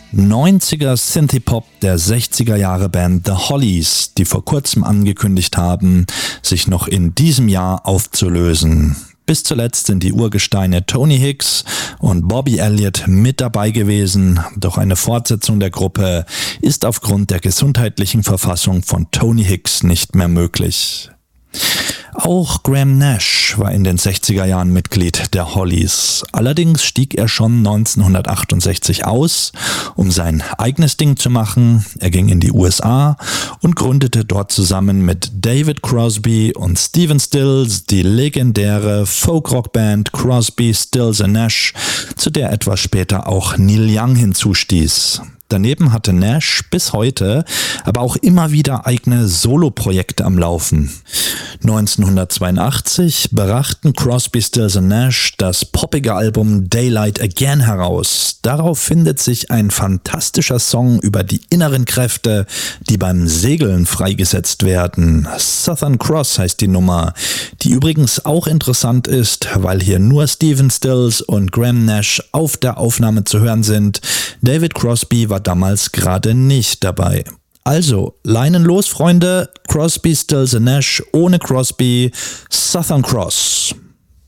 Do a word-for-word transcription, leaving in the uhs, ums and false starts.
neunziger Synthie-Pop der sechziger Jahre Band The Hollies, die vor kurzem angekündigt haben, sich noch in diesem Jahr aufzulösen. Bis zuletzt sind die Urgesteine Tony Hicks und Bobby Elliott mit dabei gewesen, doch eine Fortsetzung der Gruppe ist aufgrund der gesundheitlichen Verfassung von Tony Hicks nicht mehr möglich. Auch Graham Nash war in den sechziger Jahren Mitglied der Hollies. Allerdings stieg er schon neunzehnhundertachtundsechzig aus, um sein eigenes Ding zu machen. Er ging in die U S A und gründete dort zusammen mit David Crosby und Stephen Stills die legendäre Folk-Rock-Band Crosby, Stills and Nash, zu der etwas später auch Neil Young hinzustieß. Daneben hatte Nash bis heute aber auch immer wieder eigene Soloprojekte am Laufen. neunzehnhundertzweiundachtzig brachten Crosby, Stills and Nash das poppige Album Daylight Again heraus. Darauf findet sich ein fantastischer Song über die inneren Kräfte, die beim Segeln freigesetzt werden. Southern Cross heißt die Nummer, die übrigens auch interessant ist, weil hier nur Stephen Stills und Graham Nash auf der Aufnahme zu hören sind. David Crosby war damals gerade nicht dabei. Also, Leinen los, Freunde. Crosby, Stills and Nash ohne Crosby, Southern Cross.